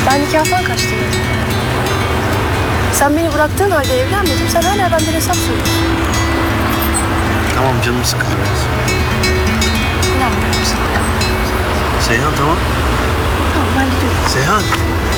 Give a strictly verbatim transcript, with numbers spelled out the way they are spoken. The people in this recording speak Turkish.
Ben nikahtan kaçtım. Sen beni bıraktığın halde evlenmedim. Sen hala benden hesap soruyorsun. Tamam, canım sıkıldı biraz. İnanmıyorum sana. Seyhan tamam. Tamam ben gidiyorum. Seyhan.